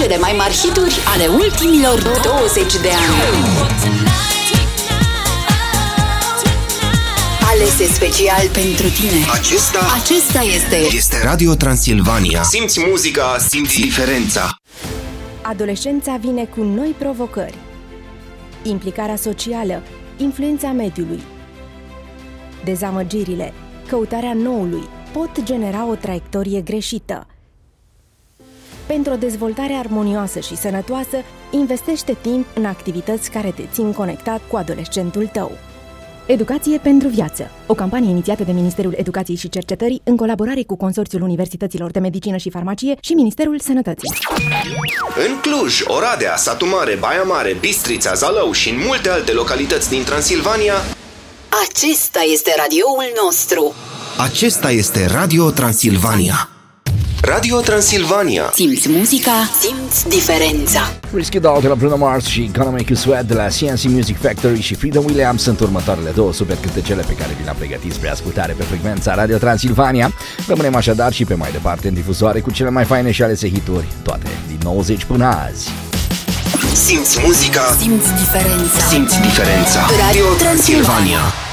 cele mai mari hituri ale ultimilor 20 de ani. Alese special pentru tine. Acesta este Radio Transilvania. Simți muzica, simți diferența. Adolescența vine cu noi provocări. Implicarea socială, influența mediului. Dezamăgirile, căutarea noului pot genera o traiectorie greșită. Pentru o dezvoltare armonioasă și sănătoasă, investește timp în activități care te țin conectat cu adolescentul tău. Educație pentru viață, o campanie inițiată de Ministerul Educației și Cercetării în colaborare cu Consorțiul Universităților de Medicină și Farmacie și Ministerul Sănătății. În Cluj, Oradea, Satu Mare, Baia Mare, Bistrița, Zalău și în multe alte localități din Transilvania, acesta este radioul nostru. Acesta este Radio Transilvania. Radio Transilvania. Simți muzica, simți diferența. Risky Doll de la Bruno Mars și Gonna Make You Sweat de la CNC Music Factory și Freedom Williams sunt următoarele două super cântecele pe care vi le-am pregătit spre ascultare pe frecvența Radio Transilvania. Rămânem așadar și pe mai departe în difuzoare cu cele mai faine și alese hituri, toate din 90 până azi. Simți muzica, simți diferența. Simți diferența. Radio Transilvania.